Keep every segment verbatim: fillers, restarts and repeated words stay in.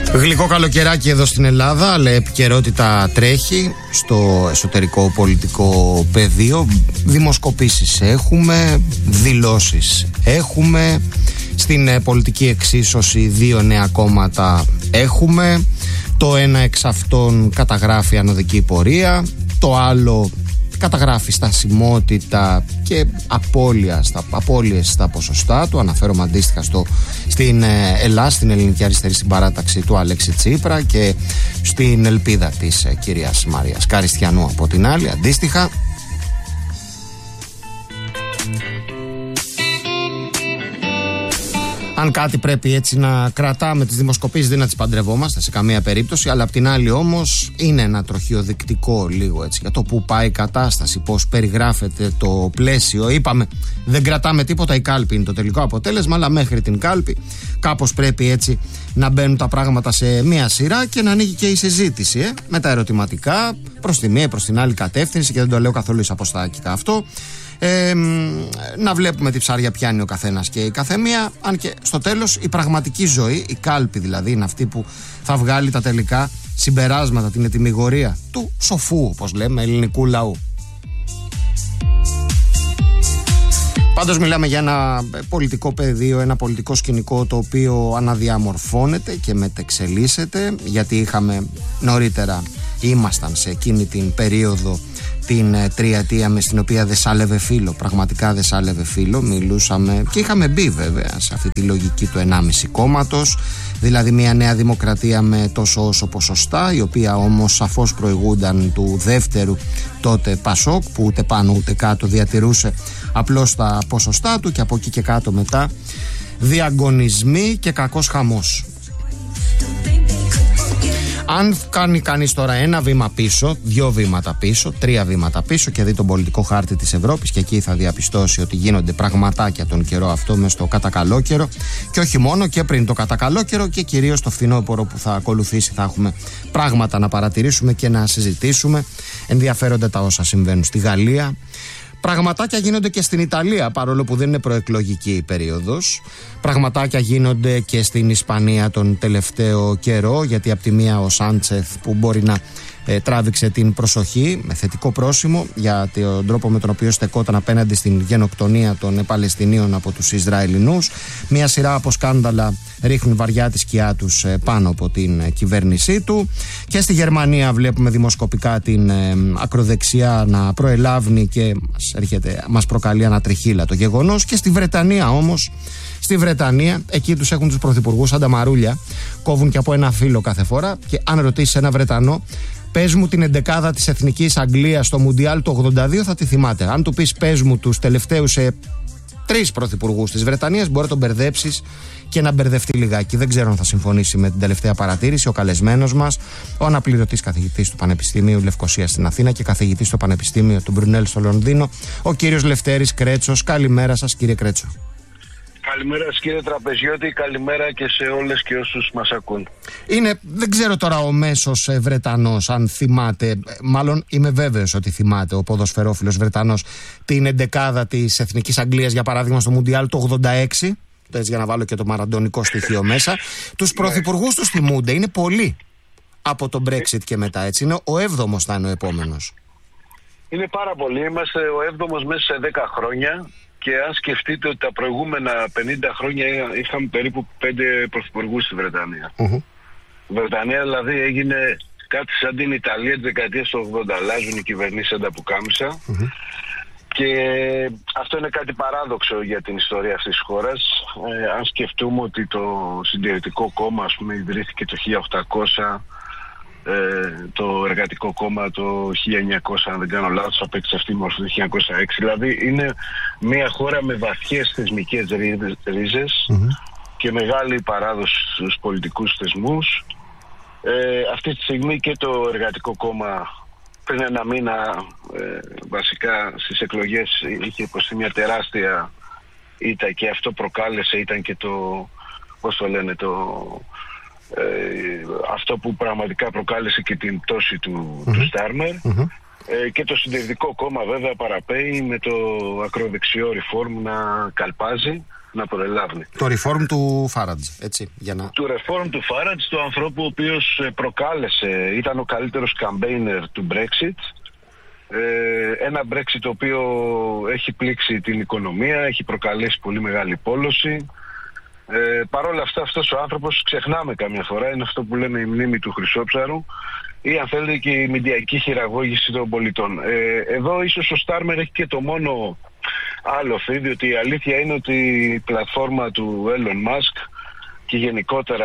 Γλυκό καλοκαιράκι εδώ στην Ελλάδα, αλλά επικαιρότητα τρέχει στο εσωτερικό πολιτικό πεδίο. Δημοσκοπήσεις έχουμε, δηλώσεις έχουμε, στην πολιτική εξίσωση δύο νέα κόμματα έχουμε. Το ένα εξ αυτών καταγράφει ανωδική πορεία, το άλλο καταγράφει στασιμότητα και απώλεια στα, απώλειες στα ποσοστά του. Αναφέρομαι αντίστοιχα στο, στην Ελλάδα, στην Ελληνική Αριστερή, στην παράταξη του Αλέξη Τσίπρα, και στην Ελπίδα της κυρίας Μαρίας Καριστιανού από την άλλη, αντίστοιχα. Αν κάτι πρέπει έτσι να κρατάμε τις δημοσκοπήσεις, δεν να τις παντρευόμαστε σε καμία περίπτωση, αλλά απ' την άλλη όμως είναι ένα τροχιοδεικτικό λίγο έτσι για το που πάει η κατάσταση, πώς περιγράφεται το πλαίσιο. Είπαμε, δεν κρατάμε τίποτα, η κάλπη είναι το τελικό αποτέλεσμα, αλλά μέχρι την κάλπη κάπως πρέπει έτσι να μπαίνουν τα πράγματα σε μία σειρά και να ανοίγει και η συζήτηση ε, με τα ερωτηματικά προς τη μία, προς την άλλη κατεύθυνση, και δεν το λέω καθόλου εισαποστάκικα αυτό. Ε, να βλέπουμε τι ψάρια πιάνει ο καθένας και η καθεμία, αν και στο τέλος η πραγματική ζωή, η κάλπη δηλαδή, είναι αυτή που θα βγάλει τα τελικά συμπεράσματα, την ετυμηγορία του σοφού, όπως λέμε, ελληνικού λαού. Πάντως μιλάμε για ένα πολιτικό πεδίο, ένα πολιτικό σκηνικό το οποίο αναδιαμορφώνεται και μετεξελίσσεται, γιατί είχαμε νωρίτερα, ήμασταν σε εκείνη την περίοδο, την τριετία με στην οποία δεν σάλευε φύλλο, πραγματικά δεν σάλευε φύλλο. Μιλούσαμε και είχαμε μπει βέβαια σε αυτή τη λογική του ενάμιση κόμματος, δηλαδή μια νέα δημοκρατία με τόσο όσο ποσοστά, η οποία όμως σαφώς προηγούνταν του δεύτερου τότε Πασόκ, που ούτε πάνω ούτε κάτω διατηρούσε απλώς τα ποσοστά του, και από εκεί και κάτω μετά διαγωνισμοί και κακός χαμός. Αν κάνει κανείς τώρα ένα βήμα πίσω, δύο βήματα πίσω, τρία βήματα πίσω και δει τον πολιτικό χάρτη της Ευρώπης, και εκεί θα διαπιστώσει ότι γίνονται πραγματάκια τον καιρό αυτό μες στο κατακαλόκαιρο, και όχι μόνο, και πριν το κατακαλόκαιρο και κυρίως το φθινόπωρο που θα ακολουθήσει θα έχουμε πράγματα να παρατηρήσουμε και να συζητήσουμε. Ενδιαφέρονται τα όσα συμβαίνουν στη Γαλλία. Πραγματάκια γίνονται και στην Ιταλία, παρόλο που δεν είναι προεκλογική η περίοδος. Πραγματάκια γίνονται και στην Ισπανία τον τελευταίο καιρό, γιατί από τη μία ο Σάντσεθ, που μπορεί να ε, τράβηξε την προσοχή με θετικό πρόσημο για τον τρόπο με τον οποίο στεκόταν απέναντι στην γενοκτονία των Παλαιστινίων από τους Ισραηλινούς. Μια σειρά από σκάνδαλα ρίχνουν βαριά τη σκιά τους ε, πάνω από την κυβέρνησή του. Και στη Γερμανία βλέπουμε δημοσκοπικά την ε, ακροδεξιά να προελάβει και μας, έρχεται, μας προκαλεί ανατριχύλα το γεγονός. Και στη Βρετανία όμως, στη Βρετανία, εκεί τους έχουν τους πρωθυπουργούς σαν τα μαρούλια, κόβουν και από ένα φύλλο κάθε φορά. Και αν ρωτήσεις ένα Βρετανό, πες μου την εντεκάδα της Εθνικής Αγγλίας στο Μουντιάλ του ογδόντα δύο, θα τη θυμάται. Αν του πεις πες μου τους τελευταίους ε, τρεις πρωθυπουργούς της Βρετανίας, μπορεί να τον μπερδέψεις και να μπερδευτεί λιγάκι. Δεν ξέρω αν θα συμφωνήσει με την τελευταία παρατήρηση ο καλεσμένος μας, ο αναπληρωτής καθηγητής του Πανεπιστημίου Λευκωσίας στην Αθήνα και καθηγητής στο Πανεπιστήμιο του Μπρουνέλ στο Λονδίνο, ο κύριος Λευτέρης Κρέτσος. Καλημέρα σας, κύριε Κρέτσο. Καλημέρα σας, κύριε Τραπεζιώτη, καλημέρα και σε όλες και όσους μας ακούν. Είναι, δεν ξέρω τώρα ο μέσος Βρετανός αν θυμάται, μάλλον είμαι βέβαιος ότι θυμάται ο ποδοσφαιρόφιλος Βρετανός, την εντεκάδα της Εθνικής Αγγλίας για παράδειγμα στο Μουντιάλ του ογδόντα έξι, έτσι, για να βάλω και το μαραντονικό στοιχείο μέσα. Τους πρωθυπουργούς τους θυμούνται, είναι πολλοί από το Brexit και μετά, έτσι, είναι ο έβδομος θα είναι ο επόμενος. Είναι πάρα πολλοί, είμαστε ο έβδομος μέσα σε δέκα χρόνια. Και αν σκεφτείτε ότι τα προηγούμενα πενήντα χρόνια είχαμε περίπου πέντε πρωθυπουργούς στη Βρετανία. Mm-hmm. Η Βρετανία δηλαδή έγινε κάτι σαν την Ιταλία της δεκαετίας του ογδόντα. Αλλάζουν οι κυβερνήσεις σαν τα πουκάμισα. Mm-hmm. Και αυτό είναι κάτι παράδοξο για την ιστορία αυτής της χώρας. Ε, αν σκεφτούμε ότι το Συντηρητικό Κόμμα, ας πούμε, ιδρύθηκε το χίλια οκτακόσια, Ε, το Εργατικό Κόμμα το χίλια εννιακόσια, αν δεν κάνω λάθος, απέκτησε αυτή η μορφή το χίλια εννιακόσια έξι. Δηλαδή είναι μια χώρα με βαθιές θεσμικές ρίζες mm-hmm. και μεγάλη παράδοση στους πολιτικούς θεσμούς. Ε, αυτή τη στιγμή και το Εργατικό Κόμμα πριν ένα μήνα ε, βασικά στις εκλογές είχε υποστεί μια τεράστια ήττα, και αυτό προκάλεσε, ήταν και το, πώς το λένε, το... Ε, αυτό που πραγματικά προκάλεσε και την πτώση του, mm-hmm. του Στάρμερ. Mm-hmm. Ε, και το συντηρητικό κόμμα βέβαια παραπέει με το ακροδεξιό Reform να καλπάζει, να προλάβει. Το Reform του Φάραντζ, έτσι, για να... Το Reform του Φάραντζ, του ανθρώπου ο οποίος προκάλεσε, ήταν ο καλύτερος campaigner του Brexit. Ε, ένα Brexit το οποίο έχει πλήξει την οικονομία, έχει προκαλέσει πολύ μεγάλη πόλωση. Ε, Παρ' όλα αυτά, αυτός ο άνθρωπος, ξεχνάμε καμιά φορά, είναι αυτό που λέμε η μνήμη του Χρυσόψαρου, ή αν θέλετε και η μηντιακή χειραγώγηση των πολιτών. Ε, εδώ ίσως ο Στάρμερ έχει και το μόνο άλοθη, διότι η αλήθεια είναι ότι η πλατφόρμα του Elon Musk και γενικότερα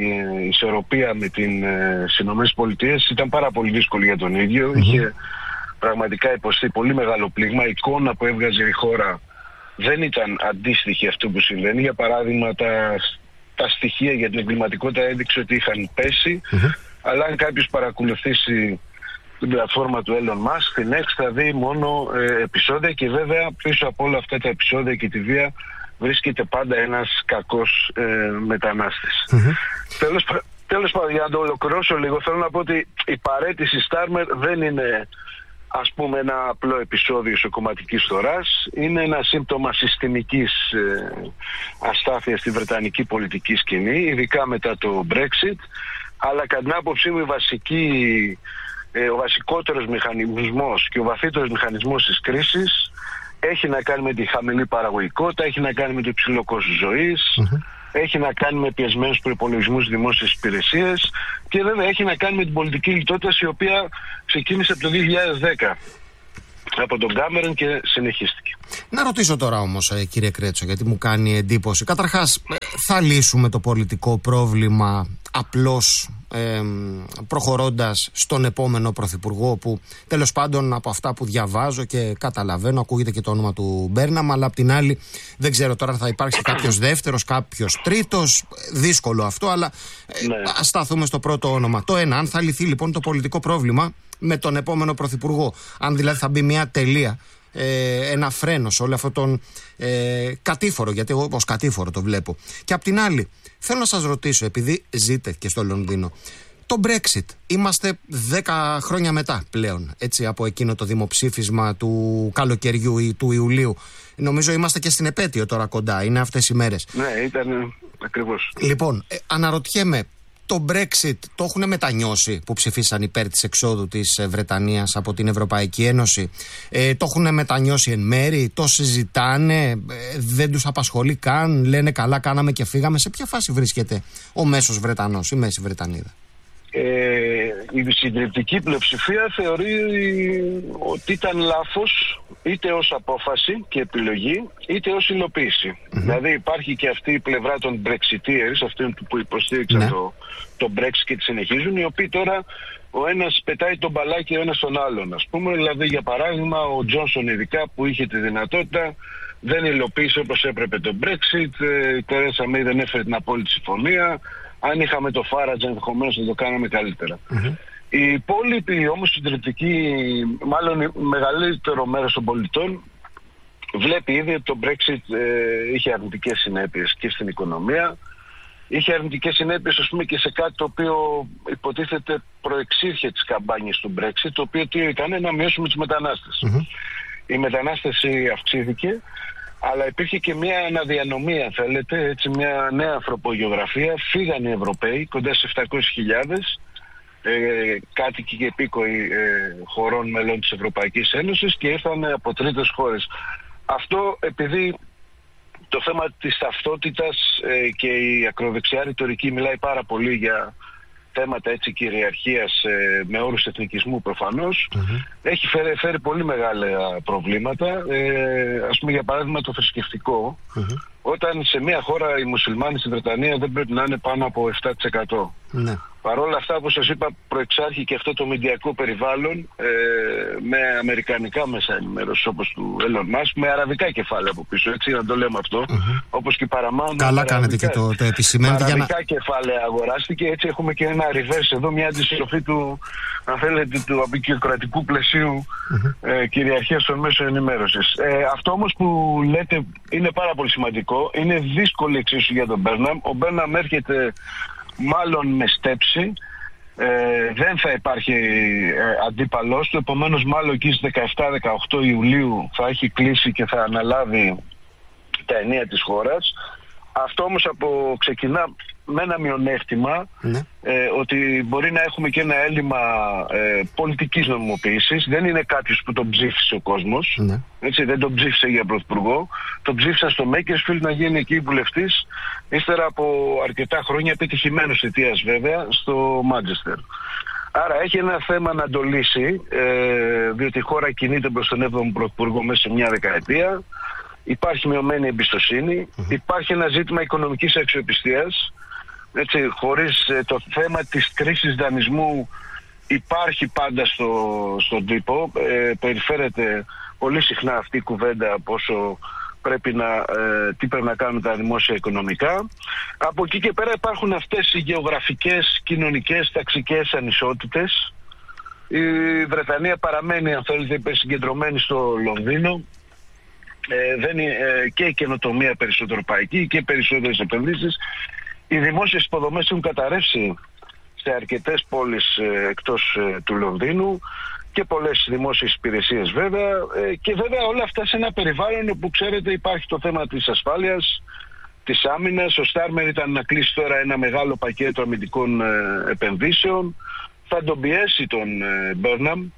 η ισορροπία με την ε, Ηνωμένες Πολιτείες ήταν πάρα πολύ δύσκολη για τον ίδιο. Mm-hmm. Είχε πραγματικά υποστεί πολύ μεγάλο πλήγμα. Η εικόνα που έβγαζε η χώρα δεν ήταν αντίστοιχη αυτό που συμβαίνει. Για παράδειγμα, τα, τα στοιχεία για την εγκληματικότητα έδειξε ότι είχαν πέσει. Mm-hmm. Αλλά αν κάποιος παρακολουθήσει την πλατφόρμα του Elon Musk, την X θα δει μόνο ε, επεισόδια, και βέβαια πίσω από όλα αυτά τα επεισόδια και τη βία βρίσκεται πάντα ένας κακός ε, μετανάστης. Mm-hmm. Τέλος, τέλος πάντων, για να το ολοκληρώσω λίγο, θέλω να πω ότι η παραίτηση Στάρμερ δεν είναι, ας πούμε, ένα απλό επεισόδιο ισοκομματικής φθοράς. Είναι ένα σύμπτωμα συστημικής ε, αστάθειας στη βρετανική πολιτική σκηνή, ειδικά μετά το Brexit. Αλλά κατά την άποψή μου η βασική, ε, ο βασικότερος μηχανισμός και ο βαθύτερος μηχανισμός της κρίσης έχει να κάνει με τη χαμηλή παραγωγικότητα, έχει να κάνει με το υψηλό κόστος ζωής, mm-hmm. έχει να κάνει με πιεσμένους προϋπολογισμούς δημόσιες υπηρεσίες και βέβαια έχει να κάνει με την πολιτική λιτότητα, η οποία ξεκίνησε από το δύο χιλιάδες δέκα από τον Κάμερον και συνεχίστηκε. Να ρωτήσω τώρα όμως, κύριε Κρέτσο, γιατί μου κάνει εντύπωση. Καταρχάς, θα λύσουμε το πολιτικό πρόβλημα απλώς ε, προχωρώντας στον επόμενο πρωθυπουργό, που τέλος πάντων από αυτά που διαβάζω και καταλαβαίνω ακούγεται και το όνομα του Μπέρναμ, αλλά απ' την άλλη δεν ξέρω τώρα αν θα υπάρξει κάποιος δεύτερος, κάποιος τρίτος, δύσκολο αυτό, αλλά ε, ναι. ας σταθούμε στο πρώτο όνομα. Το ένα, αν θα λυθεί λοιπόν το πολιτικό πρόβλημα με τον επόμενο πρωθυπουργό, αν δηλαδή θα μπει μια τελεία, ε, ένα φρένο σε όλο αυτόν τον ε, κατήφορο, γιατί εγώ ως κατήφορο το βλέπω. Και απ' την άλλη, θέλω να σας ρωτήσω, επειδή ζείτε και στο Λονδίνο, το Brexit, είμαστε δέκα χρόνια μετά πλέον, έτσι, από εκείνο το δημοψήφισμα του καλοκαιριού ή του Ιουλίου. Νομίζω είμαστε και στην επέτειο τώρα κοντά, είναι αυτές οι μέρες. Ναι, ήταν ακριβώς. Λοιπόν, ε, αναρωτιέμαι, το Brexit το έχουν μετανιώσει που ψηφίσαν υπέρ της εξόδου της Βρετανίας από την Ευρωπαϊκή Ένωση? Ε, το έχουν μετανιώσει εν μέρη, το συζητάνε, ε, δεν τους απασχολεί καν, λένε καλά κάναμε και φύγαμε? Σε ποια φάση βρίσκεται ο μέσος Βρετανός, η μέση Βρετανίδα? Ε, η συντριπτική πλειοψηφία θεωρεί ότι ήταν λάθος, είτε ως απόφαση και επιλογή, είτε ως υλοποίηση. Mm-hmm. Δηλαδή υπάρχει και αυτή η πλευρά των Brexiteers, αυτοί που υποστήριξαν ναι. το, το Brexit και τη συνεχίζουν, οι οποίοι τώρα ο ένας πετάει τον μπαλάκι ο ένας τον άλλον. Ας πούμε, δηλαδή για παράδειγμα ο Τζόνσον ειδικά, που είχε τη δυνατότητα, δεν υλοποίησε όπως έπρεπε το Brexit, η Τερέσα Μέι δεν έφερε την απόλυτη συμφωνία. Αν είχαμε το Φάραντζ, ενδεχομένως θα το κάναμε καλύτερα. Mm-hmm. Η υπόλοιπη όμως συντριπτική, μάλλον μεγαλύτερο μέρος των πολιτών, βλέπει ήδη ότι το Brexit ε, είχε αρνητικές συνέπειες και στην οικονομία. Είχε αρνητικές συνέπειες, ας πούμε, και σε κάτι το οποίο υποτίθεται προεξήρχε τις καμπάνιες του Brexit, το οποίο τι ήταν? Να μειώσουμε τους μετανάστες. Mm-hmm. Η μετανάστευση αυξήθηκε, αλλά υπήρχε και μια αναδιανομή, αν θέλετε, έτσι, μια νέα ανθρωπογεωγραφία. Φύγαν οι Ευρωπαίοι, κοντά σε επτακόσιες χιλιάδες, ε, κάτοικοι και επίκοοι ε, χωρών μελών της Ευρωπαϊκής Ένωσης, και ήρθαν από τρίτες χώρες. Αυτό επειδή το θέμα της ταυτότητας ε, και η ακροδεξιά ρητορική μιλάει πάρα πολύ για θέματα έτσι κυριαρχίας ε, με όρους εθνικισμού προφανώς, mm-hmm. έχει φέρει, φέρει πολύ μεγάλα προβλήματα. Ε, ας πούμε για παράδειγμα το θρησκευτικό, mm-hmm. όταν σε μια χώρα οι μουσουλμάνοι στη Βρετανία δεν πρέπει να είναι πάνω από επτά τοις εκατό. Mm-hmm. Παρ' όλα αυτά, όπως σας είπα, προεξάρχει και αυτό το μηντιακό περιβάλλον ε, με αμερικανικά μέσα ενημέρωσης όπως του Elon Musk, με αραβικά κεφάλαια από πίσω, έτσι να το λέμε αυτό, mm-hmm. όπως και η Paramount. Καλά κάνετε και το, το επισημαίνετε. Με αραβικά για να... κεφάλαια αγοράστηκε, έτσι έχουμε και ένα reverse εδώ, μια αντιστροφή του, αν θέλετε, του απεικιοκρατικού πλαισίου mm-hmm. ε, κυριαρχίας των μέσων ενημέρωσης. Ε, αυτό όμως που λέτε είναι πάρα πολύ σημαντικό, είναι δύσκολη εξίσου για τον Μπέρναμ. Ο Μπέρναμ έρχεται μάλλον με στέψη, Ε, δεν θα υπάρχει ε, αντίπαλός του, επομένως μάλλον εκεί στις δεκαεπτά δεκαοκτώ Ιουλίου θα έχει κλείσει και θα αναλάβει τα ενία της χώρας. Αυτό όμως από, ξεκινά με ένα μειονέκτημα, ναι. ε, ότι μπορεί να έχουμε και ένα έλλειμμα ε, πολιτικής νομιμοποίησης. Δεν είναι κάποιος που τον ψήφισε ο κόσμος, ναι. έτσι, δεν τον ψήφισε για πρωθυπουργό, τον ψήφισαν στο Μέικερσφιλντ να γίνει εκεί βουλευτής, ύστερα από αρκετά χρόνια, επιτυχημένος θητείας βέβαια, στο Μάντσεστερ. Άρα έχει ένα θέμα να το λύσει, ε, διότι η χώρα κινείται προς τον έβδομο πρωθυπουργό μέσα σε μια δεκαετία. Υπάρχει μειωμένη εμπιστοσύνη, mm-hmm. υπάρχει ένα ζήτημα οικονομικής αξιοπιστίας. Έτσι, χωρίς ε, το θέμα της κρίσης δανεισμού υπάρχει πάντα στο, στον τύπο. Ε, περιφέρεται πολύ συχνά αυτή η κουβέντα πόσο πρέπει να, ε, τι πρέπει να κάνουν τα δημόσια οικονομικά. Από εκεί και πέρα υπάρχουν αυτές οι γεωγραφικές, κοινωνικές, ταξικές ανισότητες. Η Βρετανία παραμένει, αν θέλετε, υπερσυγκεντρωμένη στο Λονδίνο. Ε, δεν είναι, ε, και η καινοτομία περισσότερο παϊκή και περισσότερες επενδύσεις. Οι δημόσιες υποδομές έχουν καταρρεύσει σε αρκετές πόλεις ε, εκτός ε, του Λονδίνου και πολλές δημόσιες υπηρεσίες βέβαια, ε, και βέβαια όλα αυτά σε ένα περιβάλλον όπου ξέρετε υπάρχει το θέμα της ασφάλειας, της άμυνας. Ο Στάρμερ ήταν να κλείσει τώρα ένα μεγάλο πακέτο αμυντικών ε, επενδύσεων. Θα τον πιέσει τον ε, Μπέρναμ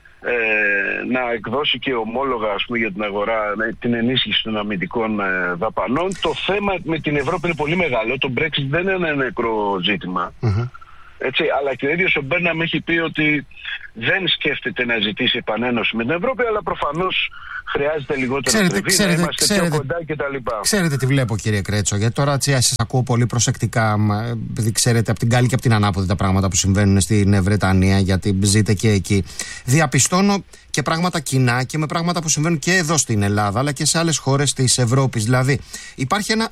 Ε, να εκδώσει και ομόλογα, ας πούμε, για την αγορά, την ενίσχυση των αμυντικών ε, δαπανών. Το θέμα με την Ευρώπη είναι πολύ μεγάλο. Το Brexit δεν είναι ένα νεκρό ζήτημα. Mm-hmm. Έτσι, αλλά και ο ίδιος ο Μπέρναμ έχει πει ότι δεν σκέφτεται να ζητήσει επανένωση με την Ευρώπη, αλλά προφανώς χρειάζεται λιγότερο τριβή, να είμαστε ξέρετε, πιο κοντά κτλ. Ξέρετε τι βλέπω, κύριε Κρέτσο, γιατί τώρα σας ακούω πολύ προσεκτικά, επειδή ξέρετε από την καλή και από την ανάποδη τα πράγματα που συμβαίνουν στην Βρετανία, γιατί ζείτε και εκεί. Διαπιστώνω και πράγματα κοινά και με πράγματα που συμβαίνουν και εδώ στην Ελλάδα, αλλά και σε άλλες χώρες της Ευρώπης. Δηλαδή, υπάρχει ένα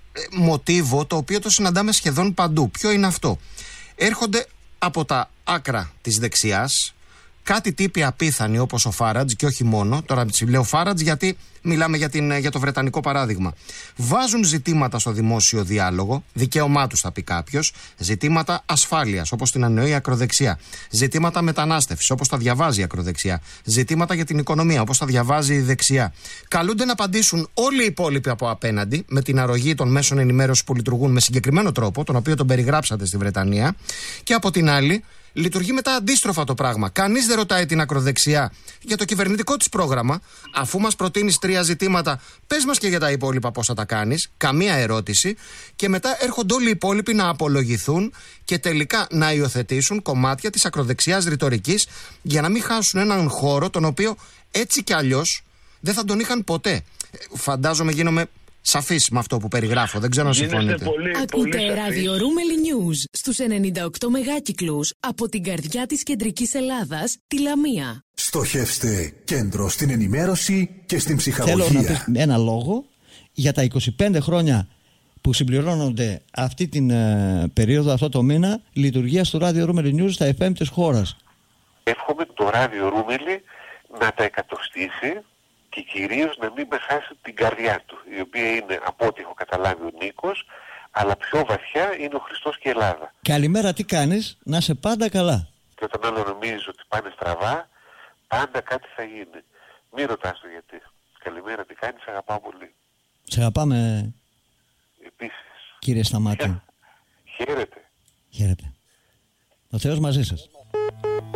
μοτίβο το οποίο το συναντάμε σχεδόν παντού. Ποιο είναι αυτό? Έρχονται από τα άκρα της δεξιάς κάτι τύποι απίθανοι όπως ο Φάραντζ, και όχι μόνο. Τώρα λέω Φάραντζ γιατί μιλάμε για, την, για το βρετανικό παράδειγμα. Βάζουν ζητήματα στο δημόσιο διάλογο, δικαίωμά τους θα πει κάποιος, ζητήματα ασφάλειας όπως την ανενοεί η ακροδεξιά, ζητήματα μετανάστευσης όπως τα διαβάζει η ακροδεξιά, ζητήματα για την οικονομία όπως τα διαβάζει η δεξιά. Καλούνται να απαντήσουν όλοι οι υπόλοιποι από απέναντι με την αρρωγή των μέσων ενημέρωσης που λειτουργούν με συγκεκριμένο τρόπο, τον οποίο τον περιγράψατε στη Βρετανία, και από την άλλη λειτουργεί μετά αντίστροφα το πράγμα. Κανείς δεν ρωτάει την ακροδεξιά για το κυβερνητικό της πρόγραμμα. Αφού μας προτείνεις τρία ζητήματα, πες μας και για τα υπόλοιπα πώς θα τα κάνεις. Καμία ερώτηση. Και μετά έρχονται όλοι οι υπόλοιποι να απολογηθούν και τελικά να υιοθετήσουν κομμάτια της ακροδεξιάς ρητορικής για να μην χάσουν έναν χώρο τον οποίο έτσι κι αλλιώς δεν θα τον είχαν ποτέ. Φαντάζομαι γίνομαι σαφής με αυτό που περιγράφω. Δεν ξέρω αν συμφωνείτε. Ακούτε ραδιορούμελη News στους ενενήντα οκτώ μεγάκυκλους από την καρδιά της κεντρικής Ελλάδας, τη Λαμία. Στοχεύστε κέντρο στην ενημέρωση και στην ψυχαγωγία. Θέλω να πει ένα λόγο για τα είκοσι πέντε χρόνια που συμπληρώνονται αυτή την uh, περίοδο, αυτό το μήνα, λειτουργία του Ράδιο Ρούμελη News στα εφ εμ της χώρας. Εύχομαι το Ράδιο Ρούμελη να τα εκατοστήσει και κυρίως να μην με χάσει την καρδιά του, η οποία είναι, από ό,τι έχω καταλάβει, ο Νίκος, αλλά πιο βαθιά είναι ο Χριστός και η Ελλάδα. Καλημέρα, τι κάνεις? Να είσαι πάντα καλά. Και όταν άλλο νομίζεις ότι πάνε στραβά, πάντα κάτι θα γίνει. Μην ρωτάς το γιατί. Καλημέρα, τι κάνεις? Αγαπάω πολύ. Σε αγαπάμε. Επίσης. Κύριε Σταμάτη. Χαίρετε. Χαίρετε. Ο Θεός μαζί σας.